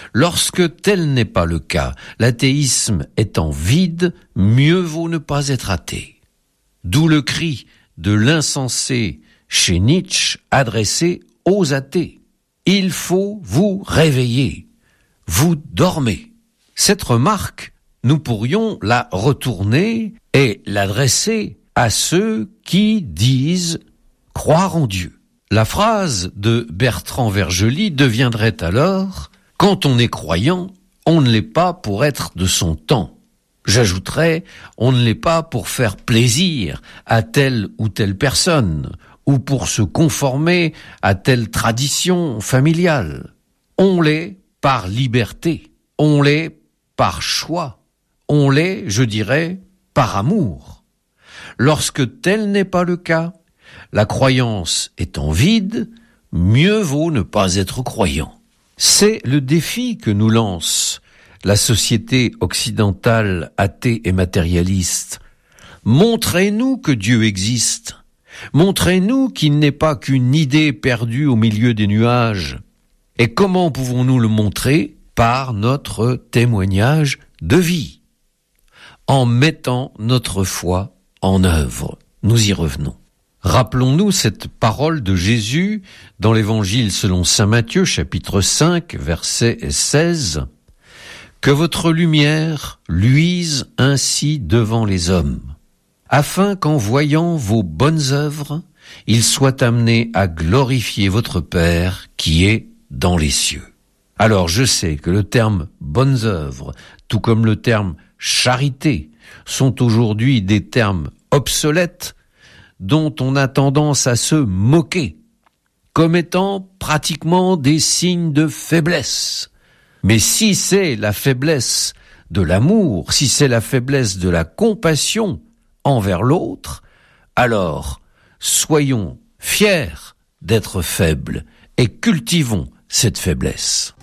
Lorsque tel n'est pas le cas, l'athéisme étant vide, mieux vaut ne pas être athée. D'où le cri de l'insensé chez Nietzsche adressé aux athées. Il faut vous réveiller. Vous dormez. Cette remarque, nous pourrions la retourner et l'adresser à ceux qui disent croire en Dieu. La phrase de Bertrand Vergely deviendrait alors « Quand on est croyant, on ne l'est pas pour être de son temps ». J'ajouterais « On ne l'est pas pour faire plaisir à telle ou telle personne ou pour se conformer à telle tradition familiale. On l'est par liberté, on l'est par choix, on l'est, je dirais, par amour. Lorsque tel n'est pas le cas, la croyance étant vide, mieux vaut ne pas être croyant. C'est le défi que nous lance la société occidentale athée et matérialiste. Montrez-nous que Dieu existe. Montrez-nous qu'il n'est pas qu'une idée perdue au milieu des nuages. Et comment pouvons-nous le montrer? Par notre témoignage de vie, en mettant notre foi en œuvre. Nous y revenons. Rappelons-nous cette parole de Jésus dans l'Évangile selon saint Matthieu, chapitre 5, verset 16. « Que votre lumière luise ainsi devant les hommes, afin qu'en voyant vos bonnes œuvres, ils soient amenés à glorifier votre Père qui est dans les cieux. » Alors je sais que le terme « bonnes œuvres », tout comme le terme « charité », sont aujourd'hui des termes obsolètes dont on a tendance à se moquer, comme étant pratiquement des signes de faiblesse. Mais si c'est la faiblesse de l'amour, si c'est la faiblesse de la compassion envers l'autre, alors soyons fiers d'être faibles et cultivons cette faiblesse.